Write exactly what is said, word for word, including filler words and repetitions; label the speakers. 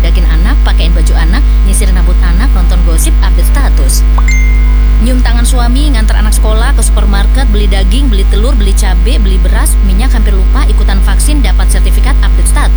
Speaker 1: ngeledakin anak, pakein baju anak, nyisirin rambut anak, nonton gosip, update status. Nyium tangan suami, ngantar anak sekolah, ke supermarket, beli daging, beli telur, beli cabai, beli beras, minyak, hampir lupa, ikutan vaksin, dapat sertifikat, update status.